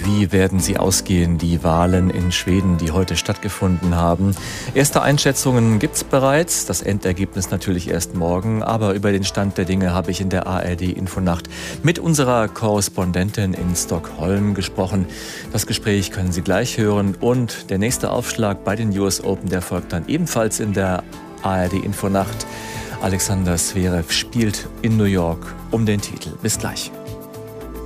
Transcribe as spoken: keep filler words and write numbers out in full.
Wie werden sie ausgehen, die Wahlen in Schweden, die heute stattgefunden haben? Erste Einschätzungen gibt's bereits, das Endergebnis natürlich erst morgen, aber über den Stand der Dinge habe ich in der A R D-Infonacht mit unserer Korrespondentin in Stockholm gesprochen. Das Gespräch können Sie gleich hören und der nächste Aufschlag bei den U S Open, der folgt dann ebenfalls in der A R D-Infonacht. Alexander Zverev spielt in New York um den Titel. Bis gleich.